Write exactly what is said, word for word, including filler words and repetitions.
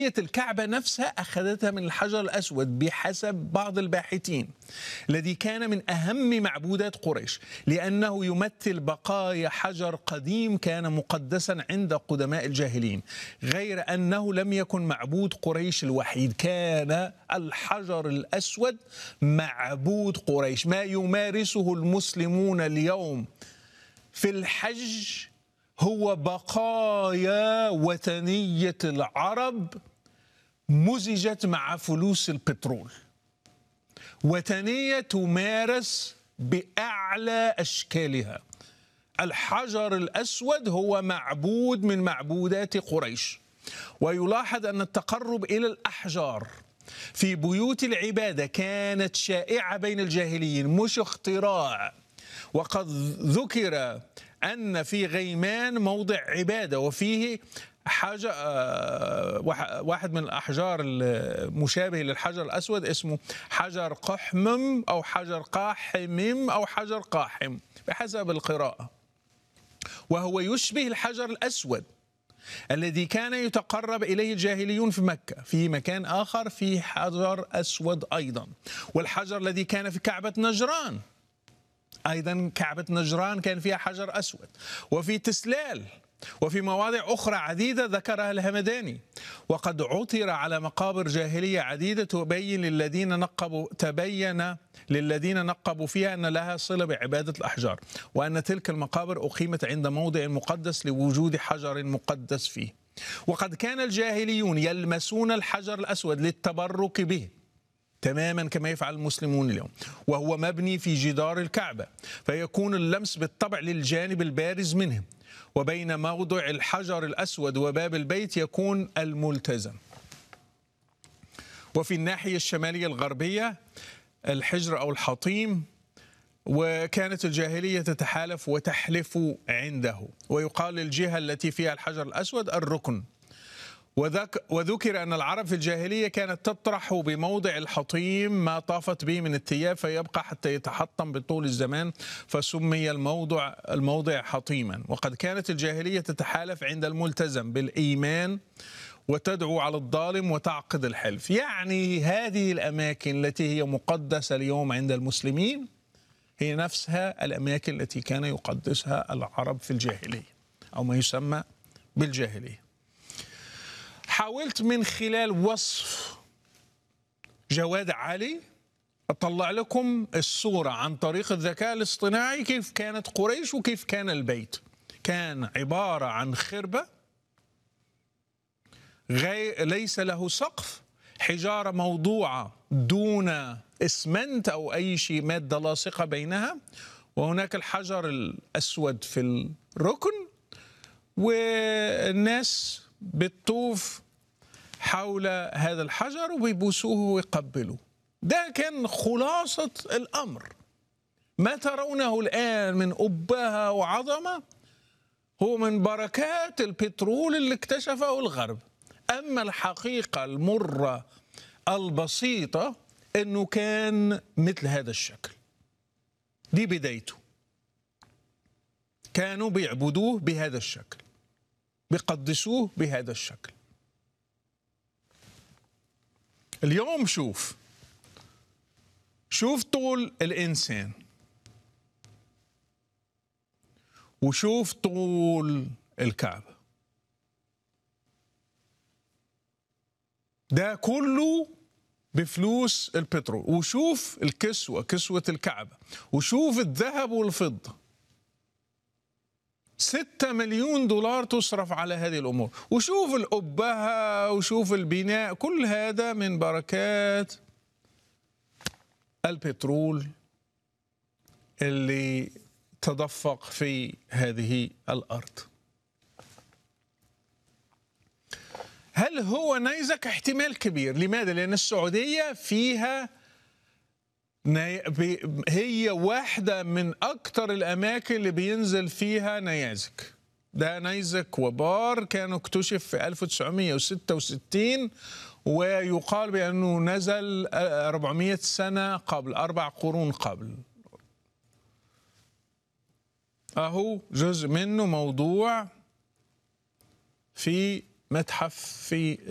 الكعبة نفسها أخذتها من الحجر الأسود بحسب بعض الباحثين، الذي كان من أهم معبودات قريش، لأنه يمثل بقايا حجر قديم كان مقدسا عند قدماء الجاهلين، غير أنه لم يكن معبود قريش الوحيد، كان الحجر الأسود معبود قريش. ما يمارسه المسلمون اليوم في الحج هو بقايا وثنية العرب مزجت مع فلوس البترول، وثنية تمارس بأعلى أشكالها. الحجر الأسود هو معبود من معبودات قريش، ويلاحظ أن التقرب إلى الأحجار في بيوت العبادة كانت شائعة بين الجاهليين، مش اختراع. وقد ذكر أن في غيمان موضع عبادة وفيه حاجة واحد من الأحجار المشابه للحجر الأسود اسمه حجر قحمم أو حجر قاحمم أو حجر قاحم بحسب القراءة، وهو يشبه الحجر الأسود الذي كان يتقرب إليه الجاهليون في مكة. في مكان آخر في حجر أسود أيضا، والحجر الذي كان في كعبة نجران أيضا، كعبة نجران كان فيها حجر أسود، وفي تسلال، وفي مواضع أخرى عديدة ذكرها الهمداني. وقد عثر على مقابر جاهلية عديدة تبين للذين نقبوا تبين للذين نقبوا فيها أن لها صلة بعبادة الأحجار، وأن تلك المقابر أقيمت عند موضع مقدس لوجود حجر مقدس فيه. وقد كان الجاهليون يلمسون الحجر الأسود للتبرك به تماما كما يفعل المسلمون اليوم، وهو مبني في جدار الكعبة، فيكون اللمس بالطبع للجانب البارز منه، وبين موضع الحجر الأسود وباب البيت يكون الملتزم. وفي الناحية الشمالية الغربية الحجر أو الحطيم، وكانت الجاهلية تتحالف وتحلف عنده، ويقال للجهة التي فيها الحجر الأسود الركن. وذكر أن العرب في الجاهلية كانت تطرح بموضع الحطيم ما طافت به من الثياب فيبقى حتى يتحطم بطول الزمان، فسمي الموضع الموضع حطيما. وقد كانت الجاهلية تتحالف عند الملتزم بالإيمان وتدعو على الظالم وتعقد الحلف. يعني هذه الأماكن التي هي مقدسة اليوم عند المسلمين هي نفسها الأماكن التي كان يقدسها العرب في الجاهلية أو ما يسمى بالجاهلية. حاولت من خلال وصف جواد علي أطلع لكم الصورة عن طريق الذكاء الاصطناعي كيف كانت قريش وكيف كان البيت. كان عبارة عن خربة غير ليس له سقف، حجارة موضوعة دون إسمنت أو أي شيء مادة لاصقة بينها، وهناك الحجر الأسود في الركن، والناس بتطوف حول هذا الحجر ويبوسوه ويقبلوه. ده كان خلاصة الأمر. ما ترونه الآن من أبهة وعظمة هو من بركات البترول اللي اكتشفه الغرب. أما الحقيقة المرة البسيطة أنه كان مثل هذا الشكل. دي بدايته، كانوا بيعبدوه بهذا الشكل، بيقدسوه بهذا الشكل. اليوم شوف شوف طول الإنسان، وشوف طول الكعبة، ده كله بفلوس البترول. وشوف الكسوة، كسوة الكعبة، وشوف الذهب والفضة، ستة مليون دولار تصرف على هذه الأمور. وشوف الأبهة وشوف البناء، كل هذا من بركات البترول اللي تدفق في هذه الأرض. هل هو نيزك؟ احتمال كبير. لماذا؟ لأن السعودية فيها هي واحدة من أكثر الأماكن اللي بينزل فيها نيازك. ده نيزك وبار كانوا اكتشف في ألف وتسعمئة وستة وستين، ويقال بأنه نزل أربعمئة سنة قبل، أربع قرون قبل. أهو جزء منه موضوع في متحف في